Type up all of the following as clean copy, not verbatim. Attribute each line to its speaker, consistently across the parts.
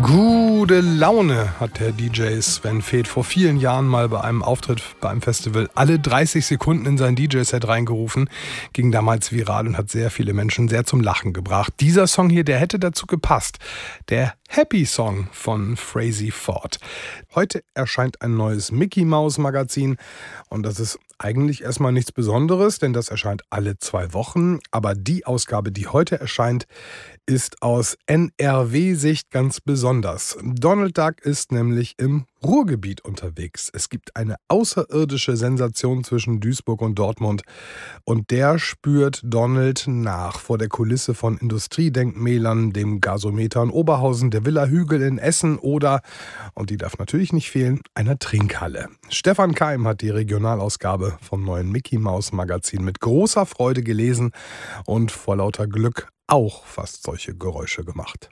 Speaker 1: Gute Laune hat der DJ Sven Väth vor vielen Jahren mal bei einem Auftritt bei einem Festival alle 30 Sekunden in sein DJ-Set reingerufen. Ging damals viral und hat sehr viele Menschen sehr zum Lachen gebracht. Dieser Song hier, der hätte dazu gepasst. Der Happy Song von Frazey Ford. Heute erscheint ein neues Mickey Mouse Magazin und das ist eigentlich erstmal nichts Besonderes, denn das erscheint alle 2 Wochen. Aber die Ausgabe, die heute erscheint, ist aus NRW-Sicht ganz besonders. Donald Duck ist nämlich im Ruhrgebiet unterwegs. Es gibt eine außerirdische Sensation zwischen Duisburg und Dortmund. Und der spürt Donald nach vor der Kulisse von Industriedenkmälern, dem Gasometer in Oberhausen, der Villa Hügel in Essen oder, und die darf natürlich nicht fehlen, einer Trinkhalle. Stefan Keim hat die Regionalausgabe vom neuen Mickey Mouse Magazin mit großer Freude gelesen und vor lauter Glück auch fast solche Geräusche gemacht.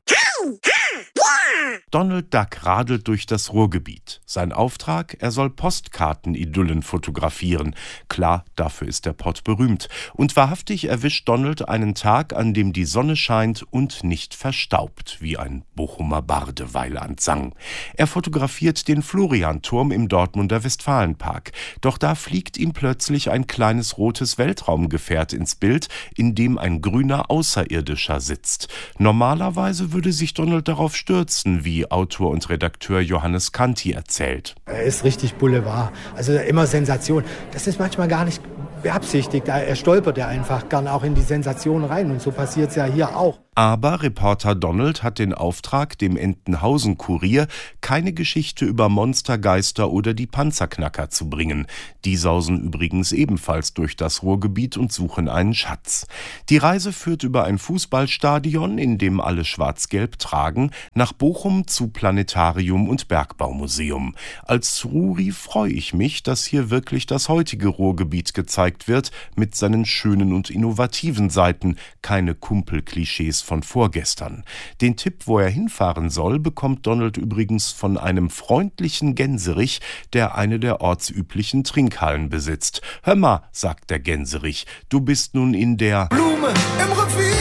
Speaker 2: Donald Duck radelt durch das Ruhrgebiet. Sein Auftrag, er soll Postkartenidyllen fotografieren. Klar, dafür ist der Pott berühmt. Und wahrhaftig erwischt Donald einen Tag, an dem die Sonne scheint und nicht verstaubt, wie ein Bochumer Barde Weiland sang. Er fotografiert den Florianturm im Dortmunder Westfalenpark. Doch da fliegt ihm plötzlich ein kleines rotes Weltraumgefährt ins Bild, in dem ein grüner Außerirdischer sitzt. Normalerweise würde sich Donald darauf stürzen, wie Autor und Redakteur Johannes Canty erzählt.
Speaker 3: Er ist richtig Boulevard, also immer Sensation. Das ist manchmal gar nicht beabsichtigt. Er stolpert ja einfach gern auch in die Sensation rein und so passiert es ja hier auch.
Speaker 2: Aber Reporter Donald hat den Auftrag, dem Entenhausen-Kurier keine Geschichte über Monstergeister oder die Panzerknacker zu bringen. Die sausen übrigens ebenfalls durch das Ruhrgebiet und suchen einen Schatz. Die Reise führt über ein Fußballstadion, in dem alle schwarz-gelb tragen, nach Bochum zu Planetarium und Bergbaumuseum. Als Ruri freue ich mich, dass hier wirklich das heutige Ruhrgebiet gezeigt wird, mit seinen schönen und innovativen Seiten, keine Kumpelklischees von vorgestern. Den Tipp, wo er hinfahren soll, bekommt Donald übrigens von einem freundlichen Gänserich, der eine der ortsüblichen Trinkhallen besitzt. Hör mal, sagt der Gänserich, du bist nun in der
Speaker 4: Blume im Revier.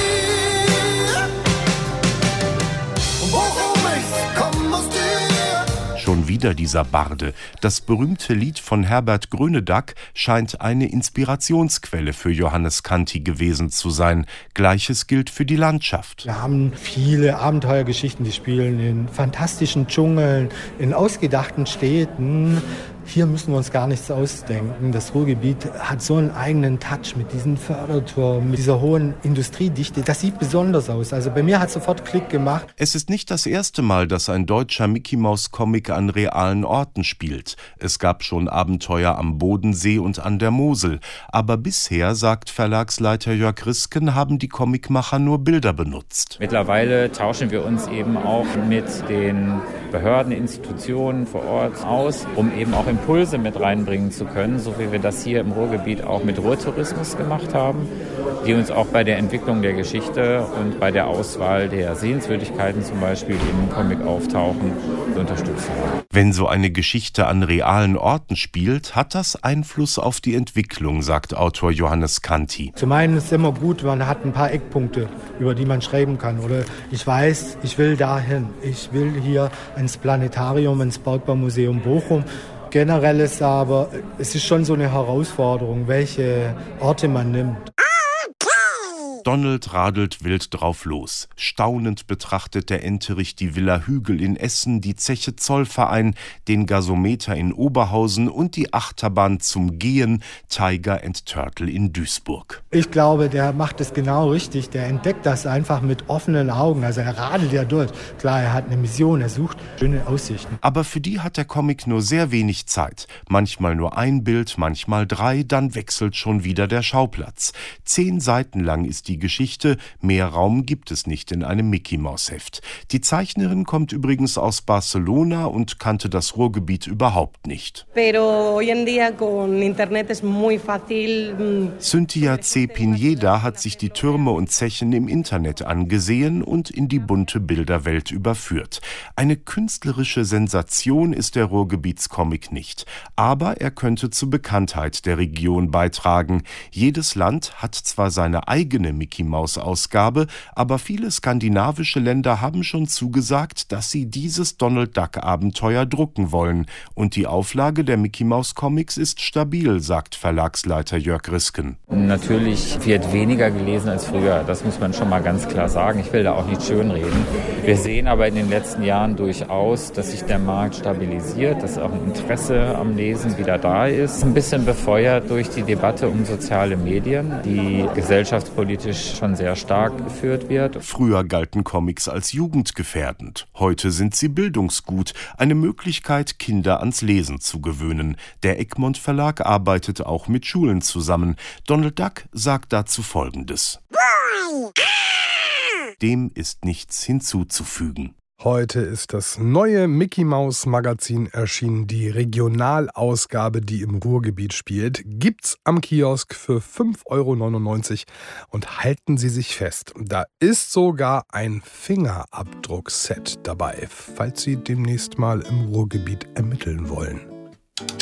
Speaker 4: Worum ich kommen muss dir.
Speaker 2: Schon wieder dieser Barde. Das berühmte Lied von Herbert Grönedack scheint eine Inspirationsquelle für Johannes Canty gewesen zu sein. Gleiches gilt für die Landschaft.
Speaker 3: Wir haben viele Abenteuergeschichten, die spielen in fantastischen Dschungeln, in ausgedachten Städten. Hier müssen wir uns gar nichts ausdenken. Das Ruhrgebiet hat so einen eigenen Touch mit diesen Förderturmen, mit dieser hohen Industriedichte. Das sieht besonders aus. Also bei mir hat es sofort Klick gemacht.
Speaker 2: Es ist nicht das erste Mal, dass ein deutscher Mickey-Maus-Comic an realen Orten spielt. Es gab schon Abenteuer am Bodensee und an der Mosel. Aber bisher, sagt Verlagsleiter Jörg Risken, haben die Comicmacher nur Bilder benutzt.
Speaker 5: Mittlerweile tauschen wir uns eben auch mit den Behörden, Institutionen vor Ort aus, um eben auch Impulse mit reinbringen zu können, so wie wir das hier im Ruhrgebiet auch mit Ruhrtourismus gemacht haben, die uns auch bei der Entwicklung der Geschichte und bei der Auswahl der Sehenswürdigkeiten zum Beispiel, die im Comic auftauchen, unterstützen.
Speaker 2: Wenn so eine Geschichte an realen Orten spielt, hat das Einfluss auf die Entwicklung, sagt Autor Johannes Canty.
Speaker 3: Zum einen ist es immer gut, man hat ein paar Eckpunkte, über die man schreiben kann. Oder ich weiß, ich will dahin. Ich will hier ins Planetarium, ins Bergbaumuseum Bochum. Generell ist aber, es ist schon so eine Herausforderung, welche Orte man nimmt.
Speaker 2: Donald radelt wild drauf los. Staunend betrachtet der Enterich die Villa Hügel in Essen, die Zeche Zollverein, den Gasometer in Oberhausen und die Achterbahn zum Gehen Tiger and Turtle in Duisburg.
Speaker 3: Ich glaube, der macht es genau richtig. Der entdeckt das einfach mit offenen Augen. Also er radelt ja durch. Klar, er hat eine Mission, er sucht schöne Aussichten.
Speaker 2: Aber für die hat der Comic nur sehr wenig Zeit. Manchmal nur ein Bild, manchmal 3, dann wechselt schon wieder der Schauplatz. 10 Seiten lang ist die Geschichte, mehr Raum gibt es nicht in einem Mickey-Maus-Heft. Die Zeichnerin kommt übrigens aus Barcelona und kannte das Ruhrgebiet überhaupt nicht. Cynthia C. Pineda hat sich die Türme und Zechen im Internet angesehen und in die bunte Bilderwelt überführt. Eine künstlerische Sensation ist der Ruhrgebietscomic nicht, aber er könnte zur Bekanntheit der Region beitragen. Jedes Land hat zwar seine eigene Mickey-Maus-Ausgabe, aber viele skandinavische Länder haben schon zugesagt, dass sie dieses Donald-Duck-Abenteuer drucken wollen. Und die Auflage der Mickey-Maus-Comics ist stabil, sagt Verlagsleiter Jörg Risken.
Speaker 5: Natürlich wird weniger gelesen als früher, das muss man schon mal ganz klar sagen. Ich will da auch nicht schönreden. Wir sehen aber in den letzten Jahren durchaus, dass sich der Markt stabilisiert, dass auch ein Interesse am Lesen wieder da ist. Ein bisschen befeuert durch die Debatte um soziale Medien, die gesellschaftspolitisch schon sehr stark geführt wird.
Speaker 2: Früher galten Comics als jugendgefährdend. Heute sind sie bildungsgut, eine Möglichkeit, Kinder ans Lesen zu gewöhnen. Der Egmont Verlag arbeitet auch mit Schulen zusammen. Donald Duck sagt dazu Folgendes: Dem ist nichts hinzuzufügen.
Speaker 1: Heute ist das neue Mickey-Maus-Magazin erschienen, die Regionalausgabe, die im Ruhrgebiet spielt. Gibt's am Kiosk für 5,99 € und halten Sie sich fest, da ist sogar ein Fingerabdruckset dabei, falls Sie demnächst mal im Ruhrgebiet ermitteln wollen.